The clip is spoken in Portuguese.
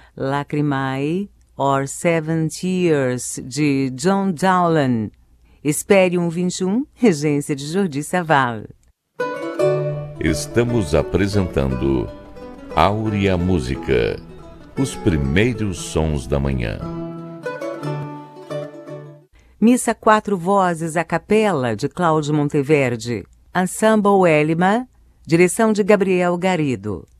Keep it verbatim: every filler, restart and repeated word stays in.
Lacrimae or Seven Tears, de John Dowland. Esperium vinte e um, regência de Jordi Savall. Estamos apresentando Áurea Música, os primeiros sons da manhã. Missa Quatro Vozes a Capela, de Cláudio Monteverde. Ensemble Elima, direção de Gabriel Garrido.